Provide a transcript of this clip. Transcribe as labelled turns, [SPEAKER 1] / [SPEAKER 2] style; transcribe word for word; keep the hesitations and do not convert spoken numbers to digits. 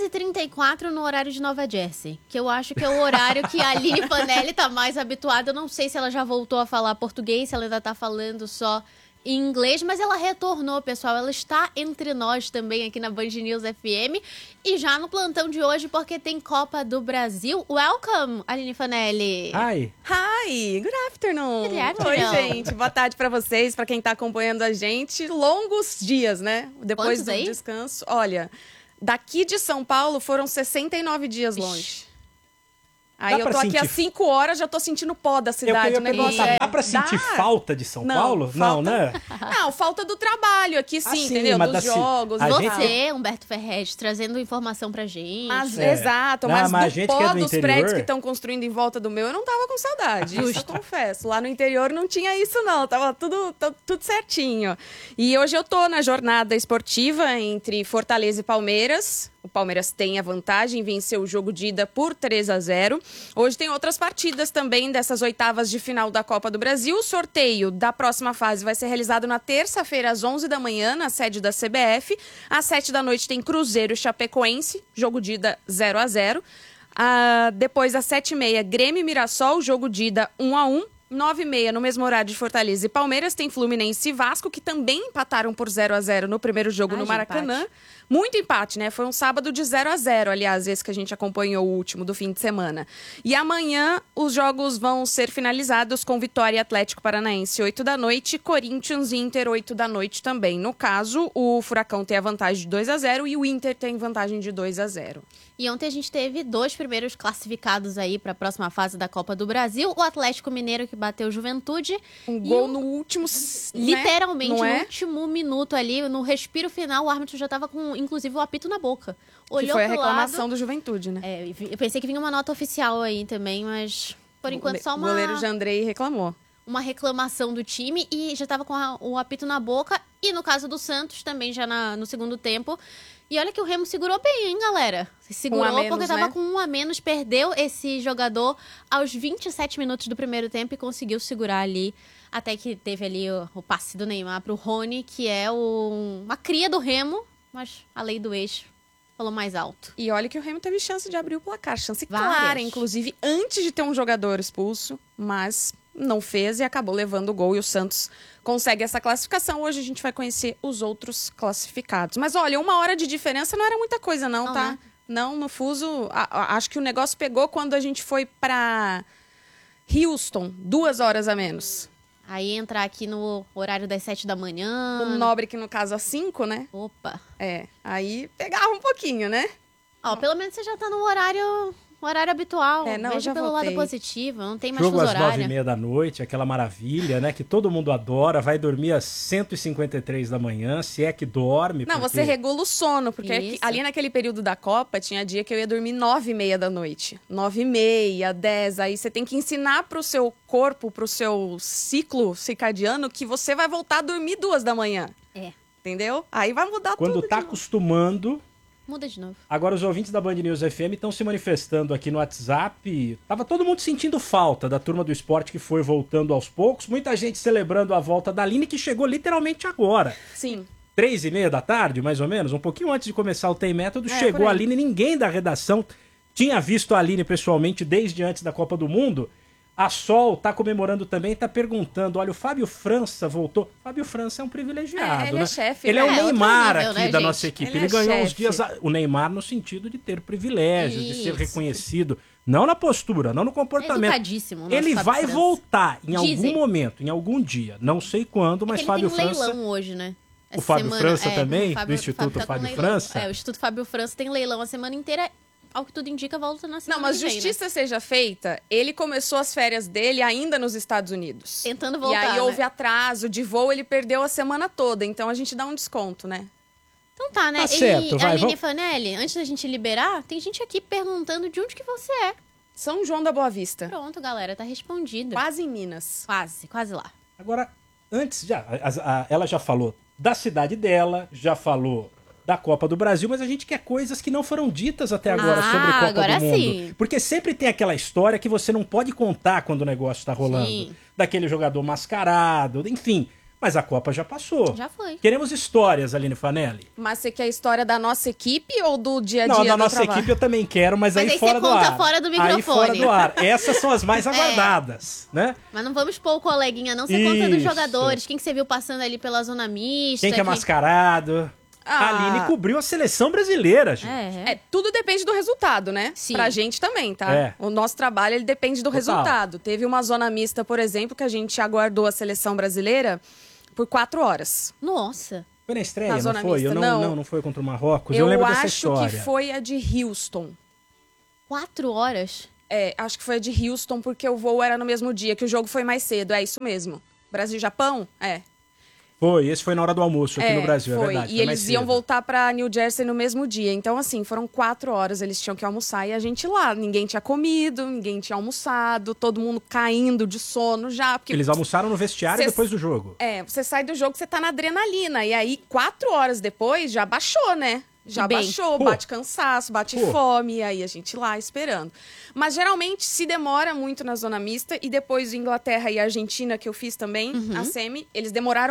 [SPEAKER 1] e trinta e quatro no horário de Nova Jersey, que eu acho que é o horário que a Aline Fanelli tá mais habituada. Eu não sei se ela já voltou a falar português, se ela ainda tá falando só em inglês, mas ela retornou, pessoal. Ela está entre nós também aqui na Band News F M e já no plantão de hoje, porque tem Copa do Brasil. Welcome, Aline Fanelli.
[SPEAKER 2] Hi.
[SPEAKER 3] Hi, good afternoon.
[SPEAKER 1] Good afternoon.
[SPEAKER 3] Oi, gente. Boa tarde pra vocês, pra quem tá acompanhando a gente. Longos dias, né? Depois
[SPEAKER 1] Quantos
[SPEAKER 3] do
[SPEAKER 1] aí?
[SPEAKER 3] descanso. Olha, daqui de São Paulo foram sessenta e nove dias longe.
[SPEAKER 1] Ixi.
[SPEAKER 3] Aí
[SPEAKER 2] Dá
[SPEAKER 3] eu
[SPEAKER 2] pra
[SPEAKER 3] tô aqui
[SPEAKER 2] sentir-
[SPEAKER 3] há cinco horas, já tô sentindo pó da
[SPEAKER 2] Eu
[SPEAKER 3] cidade.
[SPEAKER 2] queria
[SPEAKER 3] O negócio
[SPEAKER 2] perguntar,
[SPEAKER 3] é...
[SPEAKER 2] dá pra sentir
[SPEAKER 3] Dá?
[SPEAKER 2] falta de São
[SPEAKER 3] Não,
[SPEAKER 2] Paulo? Não,
[SPEAKER 3] falta-
[SPEAKER 2] né?
[SPEAKER 3] Não, falta do trabalho aqui sim,
[SPEAKER 2] Ah, sim,
[SPEAKER 3] entendeu?
[SPEAKER 2] mas
[SPEAKER 3] Dos
[SPEAKER 2] da ci-
[SPEAKER 3] jogos.
[SPEAKER 2] a
[SPEAKER 3] e
[SPEAKER 2] gente-
[SPEAKER 3] tal.
[SPEAKER 1] Você, Humberto Ferretti, trazendo informação pra gente.
[SPEAKER 3] Mas,
[SPEAKER 2] É.
[SPEAKER 3] Exato,
[SPEAKER 2] Não,
[SPEAKER 3] mas,
[SPEAKER 2] mas a
[SPEAKER 3] do
[SPEAKER 2] gente
[SPEAKER 3] pó
[SPEAKER 2] que é do
[SPEAKER 3] dos
[SPEAKER 2] interior-
[SPEAKER 3] prédios que estão construindo em volta do meu, eu não tava com saudade, isso eu confesso. Lá no interior não tinha isso não, tava tudo, tu- tudo certinho. E hoje eu tô na jornada esportiva entre Fortaleza e Palmeiras. O Palmeiras tem a vantagem, venceu o jogo de ida por três a zero. Hoje tem outras partidas também dessas oitavas de final da Copa do Brasil. O sorteio da próxima fase vai ser realizado na terça-feira, às onze da manhã, na sede da C B F. Às sete da noite tem Cruzeiro e Chapecoense, jogo de ida zero a zero. Ah, depois, às sete e meia, Grêmio e Mirassol, jogo de ida um a um. nove e meia, no mesmo horário de Fortaleza e Palmeiras, tem Fluminense e Vasco, que também empataram por zero a zero no primeiro jogo
[SPEAKER 1] Ai,
[SPEAKER 3] no
[SPEAKER 1] de
[SPEAKER 3] Maracanã.
[SPEAKER 1] empate.
[SPEAKER 3] Muito empate, né? Foi um sábado de zero a zero, aliás, esse que a gente acompanhou o último do fim de semana. E amanhã os jogos vão ser finalizados com Vitória e Atlético Paranaense, oito da noite, Corinthians e Inter, oito da noite também. No caso, o Furacão tem a vantagem de dois a zero e o Inter tem vantagem de dois a zero.
[SPEAKER 1] E ontem a gente teve dois primeiros classificados aí para a próxima fase da Copa do Brasil. O Atlético Mineiro, que bateu Juventude.
[SPEAKER 3] Um
[SPEAKER 1] e
[SPEAKER 3] gol
[SPEAKER 1] o-
[SPEAKER 3] no último... né?
[SPEAKER 1] Literalmente,
[SPEAKER 3] Não
[SPEAKER 1] no
[SPEAKER 3] é?
[SPEAKER 1] último minuto ali, no respiro final, o árbitro já tava com, inclusive, o apito na boca. Olhou
[SPEAKER 3] Que foi a
[SPEAKER 1] pro
[SPEAKER 3] reclamação
[SPEAKER 1] lado.
[SPEAKER 3] do Juventude, né?
[SPEAKER 1] É, eu pensei que vinha uma nota oficial aí também, mas por enquanto só
[SPEAKER 3] O
[SPEAKER 1] uma,
[SPEAKER 3] goleiro Jandrei reclamou.
[SPEAKER 1] uma reclamação do time e já tava com a- o apito na boca. E no caso do Santos, também já na- no segundo tempo. E olha que o Remo segurou bem, hein, galera? Segurou
[SPEAKER 3] Um a menos,
[SPEAKER 1] porque tava
[SPEAKER 3] né?
[SPEAKER 1] com um a menos, perdeu esse jogador aos vinte e sete minutos do primeiro tempo e conseguiu segurar ali. Até que teve ali o, o passe do Neymar pro Rony, que é o- uma cria do Remo, mas a lei do ex falou mais alto.
[SPEAKER 3] E olha que o Remo teve chance de abrir o placar. Chance
[SPEAKER 1] Várias.
[SPEAKER 3] clara, inclusive, antes de ter um jogador expulso. Mas não fez e acabou levando o gol. E o Santos consegue essa classificação. Hoje a gente vai conhecer os outros classificados. Mas olha, uma hora de diferença não era muita coisa não,
[SPEAKER 1] Não,
[SPEAKER 3] tá?
[SPEAKER 1] né?
[SPEAKER 3] Não, no fuso... a- a- acho que o negócio pegou quando a gente foi pra Houston. Duas horas a menos.
[SPEAKER 1] Aí entrar aqui no horário das sete da manhã.
[SPEAKER 3] O Nobre, que no caso às cinco, né?
[SPEAKER 1] Opa.
[SPEAKER 3] É, aí pegava um pouquinho, né?
[SPEAKER 1] Ó, pelo menos você já tá no horário, horário habitual.
[SPEAKER 3] É, não, eu
[SPEAKER 1] Veja
[SPEAKER 3] já
[SPEAKER 1] pelo
[SPEAKER 3] voltei.
[SPEAKER 1] lado positivo, não tem mais
[SPEAKER 2] Jogo
[SPEAKER 1] fuso
[SPEAKER 2] às nove e
[SPEAKER 1] horário.
[SPEAKER 2] meia da noite, aquela maravilha, né? Que todo mundo adora, vai dormir às cento e cinquenta e três da manhã, se é que dorme.
[SPEAKER 3] Não,
[SPEAKER 2] porque...
[SPEAKER 3] você regula o sono, porque
[SPEAKER 1] Isso.
[SPEAKER 3] ali naquele período da Copa tinha dia que eu ia dormir nove e meia da noite. Nove e meia, dez, aí você tem que ensinar pro seu corpo, pro seu ciclo circadiano, que você vai voltar a dormir duas da manhã,
[SPEAKER 1] É,
[SPEAKER 3] entendeu? Aí vai mudar
[SPEAKER 2] Quando
[SPEAKER 3] tudo.
[SPEAKER 2] tá
[SPEAKER 3] de novo.
[SPEAKER 2] acostumando...
[SPEAKER 1] muda de novo.
[SPEAKER 2] Agora, os ouvintes da Band News F M estão se manifestando aqui no WhatsApp. Tava todo mundo sentindo falta da turma do esporte que foi voltando aos poucos. Muita gente celebrando a volta da Aline, que chegou literalmente agora.
[SPEAKER 3] Sim.
[SPEAKER 2] Três e meia da tarde, mais ou menos, um pouquinho antes de começar o Tem Método,
[SPEAKER 3] É, por
[SPEAKER 2] chegou a
[SPEAKER 3] aí.
[SPEAKER 2] Aline. Ninguém da redação tinha visto a Aline pessoalmente desde antes da Copa do Mundo. A Sol tá comemorando também, tá perguntando, olha, o Fábio França voltou. Fábio França é um privilegiado,
[SPEAKER 3] É, ele
[SPEAKER 2] né?
[SPEAKER 3] é chefe,
[SPEAKER 2] Ele é
[SPEAKER 3] né?
[SPEAKER 2] o
[SPEAKER 1] É outro
[SPEAKER 2] Neymar
[SPEAKER 1] nível,
[SPEAKER 2] aqui
[SPEAKER 1] né,
[SPEAKER 2] da
[SPEAKER 1] gente?
[SPEAKER 2] nossa equipe.
[SPEAKER 3] Ele
[SPEAKER 2] Ele,
[SPEAKER 3] é
[SPEAKER 2] ganhou uns
[SPEAKER 3] chefe.
[SPEAKER 2] dias... a- O Neymar no sentido de ter privilégios, de ser
[SPEAKER 1] Isso.
[SPEAKER 2] reconhecido. Não na postura, não no
[SPEAKER 1] É
[SPEAKER 2] comportamento.
[SPEAKER 1] educadíssimo. o nosso
[SPEAKER 2] Ele
[SPEAKER 1] Fábio
[SPEAKER 2] vai
[SPEAKER 1] França.
[SPEAKER 2] voltar em
[SPEAKER 1] Dizem.
[SPEAKER 2] algum momento, em algum dia. Não sei quando,
[SPEAKER 1] É
[SPEAKER 2] mas
[SPEAKER 1] que ele
[SPEAKER 2] Fábio
[SPEAKER 1] tem
[SPEAKER 2] França...
[SPEAKER 1] leilão hoje, né? Essa
[SPEAKER 2] Fábio
[SPEAKER 1] semana,
[SPEAKER 2] França
[SPEAKER 1] é,
[SPEAKER 2] também?
[SPEAKER 1] o Fábio-
[SPEAKER 2] Do Instituto
[SPEAKER 1] tá com
[SPEAKER 2] Fábio
[SPEAKER 1] leilão.
[SPEAKER 2] França?
[SPEAKER 1] É, o Instituto Fábio França tem leilão a semana inteira. Ao que tudo indica, volta na semana
[SPEAKER 3] Não, mas
[SPEAKER 1] que vem, né?
[SPEAKER 3] justiça seja feita, ele começou as férias dele ainda nos Estados Unidos.
[SPEAKER 1] Tentando voltar,
[SPEAKER 3] E aí
[SPEAKER 1] né?
[SPEAKER 3] houve atraso de voo, ele perdeu a semana toda. Então a gente dá um desconto, né?
[SPEAKER 1] Então tá, né?
[SPEAKER 2] Tá certo,
[SPEAKER 1] e
[SPEAKER 2] vai,
[SPEAKER 1] Aline
[SPEAKER 2] vamos-
[SPEAKER 1] Fanelli, antes da gente liberar, tem gente aqui perguntando de onde que você é.
[SPEAKER 3] São João da Boa Vista.
[SPEAKER 1] Pronto, galera, tá respondido.
[SPEAKER 3] Quase em Minas.
[SPEAKER 1] Quase, quase lá.
[SPEAKER 2] Agora, antes, já, a- a- ela já falou da cidade dela, já falou da Copa do Brasil, mas a gente quer coisas que não foram ditas até agora
[SPEAKER 1] Ah,
[SPEAKER 2] sobre Copa
[SPEAKER 1] agora
[SPEAKER 2] do Mundo.
[SPEAKER 1] sim.
[SPEAKER 2] Porque sempre tem aquela história que você não pode contar quando o negócio tá rolando.
[SPEAKER 1] Sim.
[SPEAKER 2] Daquele jogador mascarado, enfim. Mas a Copa já passou.
[SPEAKER 1] Já foi.
[SPEAKER 2] Queremos histórias, Aline Fanelli.
[SPEAKER 3] Mas você quer a história da nossa equipe ou do dia a dia
[SPEAKER 2] Não, da
[SPEAKER 3] do
[SPEAKER 2] nossa
[SPEAKER 3] trabalho?
[SPEAKER 2] equipe eu também quero, mas,
[SPEAKER 1] Mas
[SPEAKER 2] aí,
[SPEAKER 1] aí
[SPEAKER 2] fora
[SPEAKER 1] você
[SPEAKER 2] do
[SPEAKER 1] conta
[SPEAKER 2] ar.
[SPEAKER 1] fora do
[SPEAKER 2] Aí
[SPEAKER 1] microfone.
[SPEAKER 2] fora do ar. Essas são as mais aguardadas, né?
[SPEAKER 1] Mas não vamos pôr o coleguinha, não. Você conta dos
[SPEAKER 2] Isso.
[SPEAKER 1] jogadores. Quem que você viu passando ali pela zona mista.
[SPEAKER 2] Quem que é mascarado?
[SPEAKER 3] Ah.
[SPEAKER 2] A Aline cobriu a seleção brasileira, gente.
[SPEAKER 1] É,
[SPEAKER 3] É, tudo depende do resultado, né?
[SPEAKER 1] Sim.
[SPEAKER 3] Pra gente também, tá?
[SPEAKER 2] É.
[SPEAKER 3] O nosso trabalho, ele depende do
[SPEAKER 2] Total.
[SPEAKER 3] resultado. Teve uma zona mista, por exemplo, que a gente aguardou a seleção brasileira por quatro horas.
[SPEAKER 1] Nossa.
[SPEAKER 2] Foi na estreia,
[SPEAKER 3] Na
[SPEAKER 2] não
[SPEAKER 3] zona
[SPEAKER 2] foi?
[SPEAKER 3] mista,
[SPEAKER 2] eu não,
[SPEAKER 3] não.
[SPEAKER 2] não, não foi contra o Marrocos. Eu,
[SPEAKER 3] Eu,
[SPEAKER 2] lembro dessa
[SPEAKER 3] acho
[SPEAKER 2] história.
[SPEAKER 3] que foi a de Houston.
[SPEAKER 1] Quatro horas?
[SPEAKER 3] É, acho que foi a de Houston, porque o voo era no mesmo dia, que o jogo foi mais cedo. É isso mesmo. Brasil e Japão? É.
[SPEAKER 2] Foi, esse foi na hora do almoço aqui
[SPEAKER 3] É,
[SPEAKER 2] no Brasil,
[SPEAKER 3] foi.
[SPEAKER 2] é verdade.
[SPEAKER 3] E
[SPEAKER 2] foi mais
[SPEAKER 3] eles iam
[SPEAKER 2] cedo.
[SPEAKER 3] voltar pra New Jersey no mesmo dia. Então, assim, foram quatro horas, eles tinham que almoçar e a gente lá. Ninguém tinha comido, ninguém tinha almoçado, todo mundo caindo de sono já. Porque
[SPEAKER 2] Eles almoçaram no vestiário
[SPEAKER 3] Cês-
[SPEAKER 2] depois do jogo.
[SPEAKER 3] É, você sai do jogo, você tá na adrenalina. E aí, quatro horas depois, já baixou, né? Já
[SPEAKER 1] bem.
[SPEAKER 3] baixou,
[SPEAKER 2] Pô.
[SPEAKER 3] bate cansaço, bate
[SPEAKER 2] Pô.
[SPEAKER 3] fome, e aí a gente lá esperando. Mas geralmente se demora muito na zona mista, e depois Inglaterra e Argentina, que eu fiz também, a semi, eles demoraram